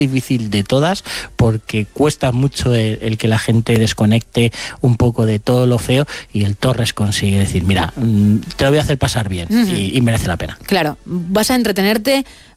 difícil de todas, porque cuesta mucho el que la gente desconecte un poco de todo lo feo, y el Torres consigue decir, mira, te lo voy a hacer pasar bien, y merece la pena. Claro, vas a entretenerte,